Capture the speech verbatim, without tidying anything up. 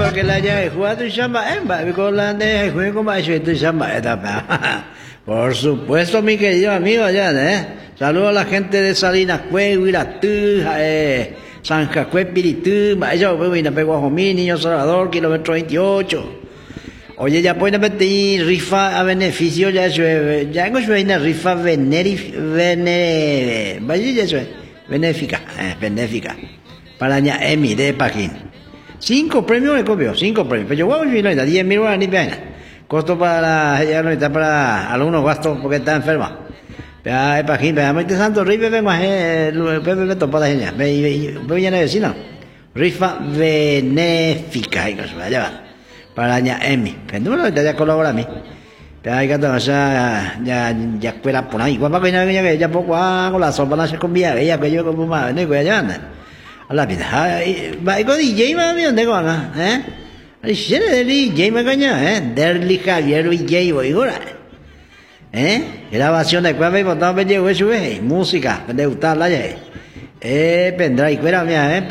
lo que la haya jugado y llama Emma, con la de juego como ha hecho y llama por supuesto, mi querido amigo allá, ¿eh? Saludos a la gente de Salinas Cue, Huiratú, eh, San Jacue, Piritú, Mayo, Huinapeguajomí, Niño Salvador, kilómetro veintiocho. Oye, ya pueden meter rifa a beneficio, ya es, ya es una rifa benéfica, bene, vaya, ya es, benéfica, eh, benéfica, para ña Emi de Paquín. Cinco premios me copió, cinco premios, pero yo voy a vivir la diez mil ni pena. Costo para ella no está para algunos gastos porque está enferma. Pero Paquín, pero me santo rifa, vengo a Pepe me topa la genia, voy a vecino. Rifa benéfica, y no se vaya va. Para ña Emi, que no me ya colabora a mí. Pero hay que tomar ya ya ya fuera por ahí. Igual para que ya que ya poco con la sopa no se comía, ella que yo como más, no que ya anda. A la vida. Va con D J mami dónde van, ¿eh? Ay, se le D J me caña, ¿eh? Derli Javier D J voy ahora. ¿Eh? Grabación de cueva y botón me llegó eso, ¿eh? Música, de gustar la ya. Eh, pendrá y fuera mía, ¿eh?